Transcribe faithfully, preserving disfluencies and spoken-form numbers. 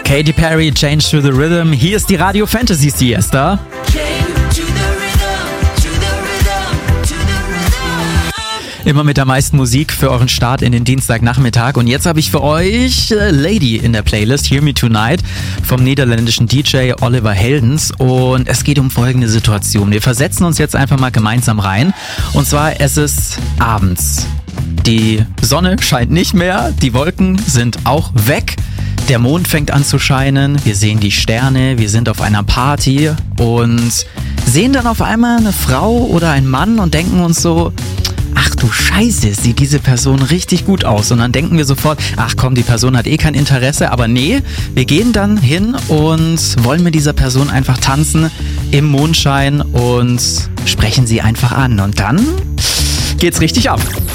Katy Perry, Change to the Rhythm. Hier ist die Radio Fantasy Siesta. Immer mit der meisten Musik für euren Start in den Dienstagnachmittag. Und jetzt habe ich für euch Lady in der Playlist, Hear Me Tonight, vom niederländischen D J Oliver Heldens. Und es geht um folgende Situation. Wir versetzen uns jetzt einfach mal gemeinsam rein. Und zwar, es ist abends. Die Sonne scheint nicht mehr, die Wolken sind auch weg. Der Mond fängt an zu scheinen, wir sehen die Sterne, wir sind auf einer Party und sehen dann auf einmal eine Frau oder einen Mann und denken uns so, ach du Scheiße, sieht diese Person richtig gut aus. Und dann denken wir sofort, ach komm, die Person hat eh kein Interesse. Aber nee, wir gehen dann hin und wollen mit dieser Person einfach tanzen im Mondschein und sprechen sie einfach an. Und dann geht's richtig ab.